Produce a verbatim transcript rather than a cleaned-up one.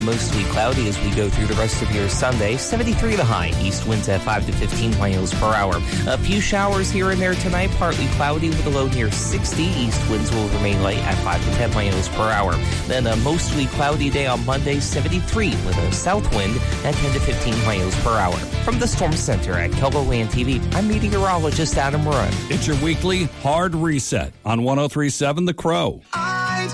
Mostly cloudy as we go through the rest of your Sunday. seventy-three the high. East winds at five to fifteen miles per hour. A few showers here and there tonight. Partly cloudy with a low near sixty. East winds will remain light at five to ten miles per hour. Then a mostly cloudy day on Monday. seventy-three with a south wind at ten to fifteen miles per hour. From the Storm Center at KELOLAND T V, I'm meteorologist Adam Run. It's your weekly hard reset on one oh three point seven The Crow.